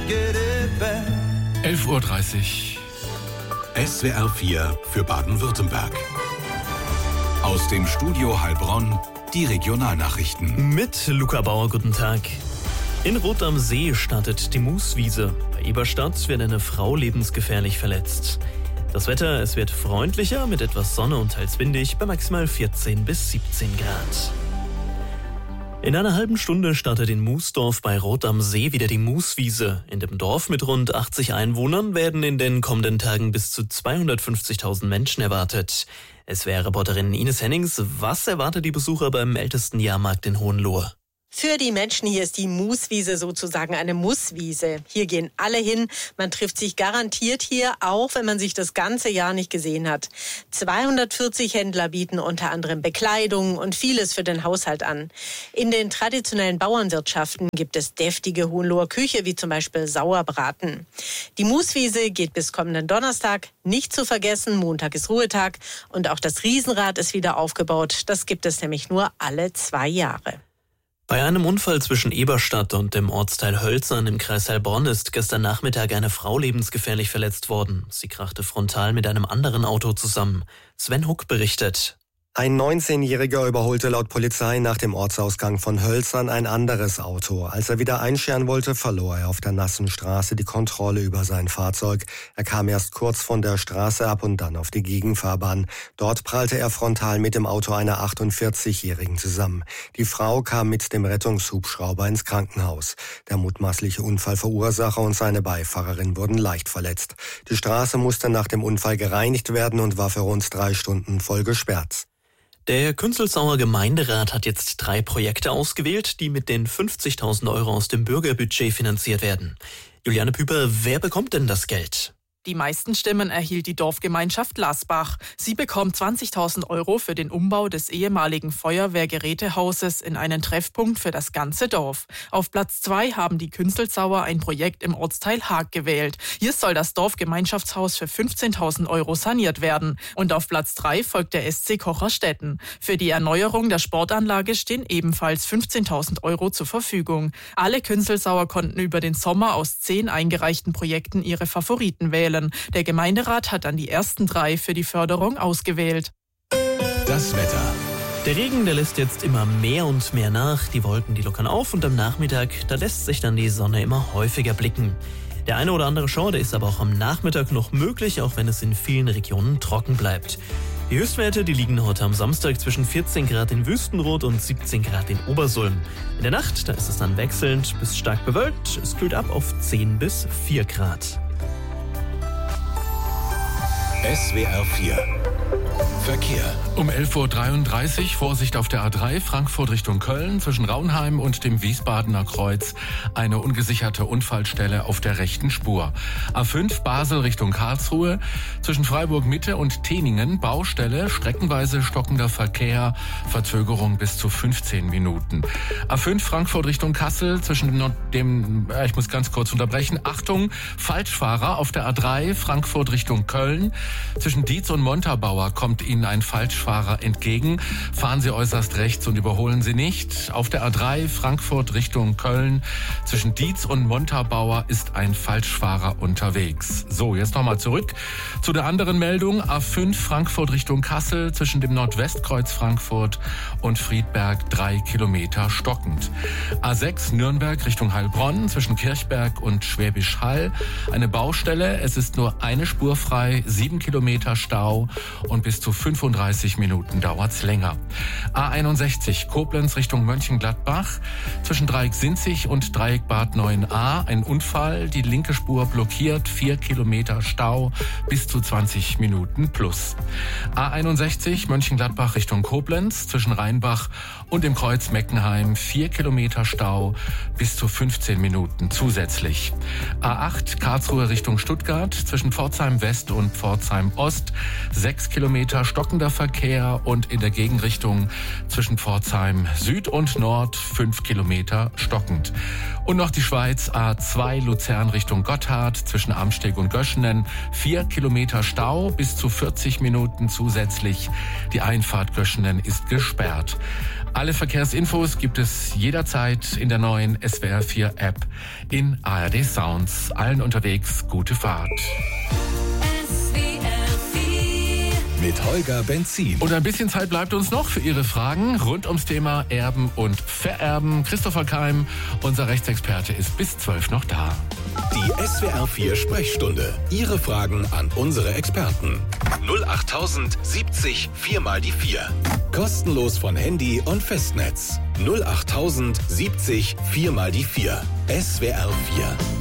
get it back. 11:30 Uhr. SWR 4 für Baden-Württemberg. Aus dem Studio Heilbronn die Regionalnachrichten. Mit Luca Bauer, guten Tag. In Rot am See startet die Mooswiese. Bei Eberstadt wird eine Frau lebensgefährlich verletzt. Das Wetter, es wird freundlicher mit etwas Sonne und teils windig bei maximal 14 bis 17 Grad. In einer halben Stunde startet in Moosdorf bei Rot am See wieder die Mooswiese. In dem Dorf mit rund 80 Einwohnern werden in den kommenden Tagen bis zu 250.000 Menschen erwartet. SWR-Reporterin Ines Hennings, was erwartet die Besucher beim ältesten Jahrmarkt in Hohenlohe? Für die Menschen hier ist die Mooswiese sozusagen eine Musswiese. Hier gehen alle hin. Man trifft sich garantiert hier, auch wenn man sich das ganze Jahr nicht gesehen hat. 240 Händler bieten unter anderem Bekleidung und vieles für den Haushalt an. In den traditionellen Bauernwirtschaften gibt es deftige Hohenloher Küche, wie zum Beispiel Sauerbraten. Die Mooswiese geht bis kommenden Donnerstag. Nicht zu vergessen, Montag ist Ruhetag und auch das Riesenrad ist wieder aufgebaut. Das gibt es nämlich nur alle 2 Jahre. Bei einem Unfall zwischen Eberstadt und dem Ortsteil Hölzern im Kreis Heilbronn ist gestern Nachmittag eine Frau lebensgefährlich verletzt worden. Sie krachte frontal mit einem anderen Auto zusammen. Sven Huck berichtet. Ein 19-Jähriger überholte laut Polizei nach dem Ortsausgang von Hölzern ein anderes Auto. Als er wieder einscheren wollte, verlor er auf der nassen Straße die Kontrolle über sein Fahrzeug. Er kam erst kurz von der Straße ab und dann auf die Gegenfahrbahn. Dort prallte er frontal mit dem Auto einer 48-Jährigen zusammen. Die Frau kam mit dem Rettungshubschrauber ins Krankenhaus. Der mutmaßliche Unfallverursacher und seine Beifahrerin wurden leicht verletzt. Die Straße musste nach dem Unfall gereinigt werden und war für rund 3 Stunden voll gesperrt. Der Künzelsauer Gemeinderat hat jetzt 3 Projekte ausgewählt, die mit den 50.000 € aus dem Bürgerbudget finanziert werden. Juliane Püper, wer bekommt denn das Geld? Die meisten Stimmen erhielt die Dorfgemeinschaft Lasbach. Sie bekommt 20.000 € für den Umbau des ehemaligen Feuerwehrgerätehauses in einen Treffpunkt für das ganze Dorf. Auf Platz 2 haben die Künzelsauer ein Projekt im Ortsteil Haag gewählt. Hier soll das Dorfgemeinschaftshaus für 15.000 € saniert werden. Und auf Platz 3 folgt der SC Kocherstetten. Für die Erneuerung der Sportanlage stehen ebenfalls 15.000 € zur Verfügung. Alle Künzelsauer konnten über den Sommer aus 10 eingereichten Projekten ihre Favoriten wählen. Der Gemeinderat hat dann die ersten 3 für die Förderung ausgewählt. Das Wetter. Der Regen, der lässt jetzt immer mehr und mehr nach. Die Wolken, die lockern auf und am Nachmittag, da lässt sich dann die Sonne immer häufiger blicken. Der eine oder andere Schauer, der ist aber auch am Nachmittag noch möglich, auch wenn es in vielen Regionen trocken bleibt. Die Höchstwerte, die liegen heute am Samstag zwischen 14 Grad in Wüstenrot und 17 Grad in Obersulm. In der Nacht, da ist es dann wechselnd bis stark bewölkt. Es kühlt ab auf 10 bis 4 Grad. SWR 4 Verkehr. Um 11:33 Uhr Vorsicht auf der A3 Frankfurt Richtung Köln zwischen Raunheim und dem Wiesbadener Kreuz. Eine ungesicherte Unfallstelle auf der rechten Spur. A5 Basel Richtung Karlsruhe zwischen Freiburg Mitte und Teningen Baustelle, streckenweise stockender Verkehr, Verzögerung bis zu 15 Minuten. A5 Frankfurt Richtung Kassel zwischen ich muss ganz kurz unterbrechen. Achtung, Falschfahrer auf der A3 Frankfurt Richtung Köln. Zwischen Dietz und Montabaur kommt Ihnen ein Falschfahrer entgegen. Fahren Sie äußerst rechts und überholen Sie nicht. Auf der A3 Frankfurt Richtung Köln zwischen Dietz und Montabaur ist ein Falschfahrer unterwegs. So, jetzt nochmal zurück zu der anderen Meldung. A5 Frankfurt Richtung Kassel zwischen dem Nordwestkreuz Frankfurt und Friedberg 3 Kilometer stockend. A6 Nürnberg Richtung Heilbronn zwischen Kirchberg und Schwäbisch Hall. Eine Baustelle. Es ist nur eine Spur frei, 7 Kilometer Stau und bis zu 35 Minuten dauert's länger. A61 Koblenz Richtung Mönchengladbach zwischen Dreieck Sinzig und Dreieck Bad 9a. Ein Unfall, die linke Spur blockiert, 4 Kilometer Stau, bis zu 20 Minuten plus. A61 Mönchengladbach Richtung Koblenz zwischen Rheinbach und dem Kreuz Meckenheim, 4 Kilometer Stau, bis zu 15 Minuten zusätzlich. A8 Karlsruhe Richtung Stuttgart zwischen Pforzheim West und Pforzheim Ost, 6 Kilometer stockender Verkehr und in der Gegenrichtung zwischen Pforzheim Süd und Nord 5 Kilometer stockend. Und noch die Schweiz, A2 Luzern Richtung Gotthard zwischen Amsteg und Göschenen, 4 Kilometer Stau, bis zu 40 Minuten zusätzlich. Die Einfahrt Göschenen ist gesperrt. Alle Verkehrsinfos gibt es jederzeit in der neuen SWR4 App in ARD Sounds. Allen unterwegs gute Fahrt. Mit Holger Benzin. Und ein bisschen Zeit bleibt uns noch für Ihre Fragen rund ums Thema Erben und Vererben. Christopher Keim, unser Rechtsexperte, ist bis 12 noch da. Die SWR4 Sprechstunde. Ihre Fragen an unsere Experten. 08000 70 4 mal die 4. Kostenlos von Handy und Festnetz. 08000 70 4 mal die 4. SWR4.